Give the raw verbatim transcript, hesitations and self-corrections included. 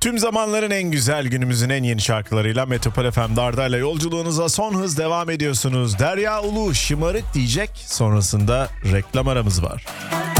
Tüm zamanların en güzel, günümüzün en yeni şarkılarıyla Metropol F M'de Arda'yla yolculuğunuza son hız devam ediyorsunuz. Derya Ulu şımarık diyecek, sonrasında reklam aramız var.